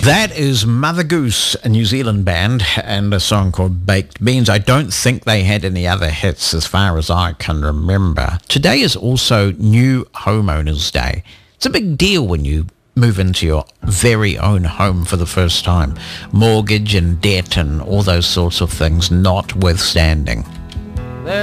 That is Mother Goose, a New Zealand band, and a song called Baked Beans. I don't think they had any other hits as far as I can remember. Today is also New Homeowners Day. It's a big deal when you move into your very own home for the first time. Mortgage and debt and all those sorts of things notwithstanding.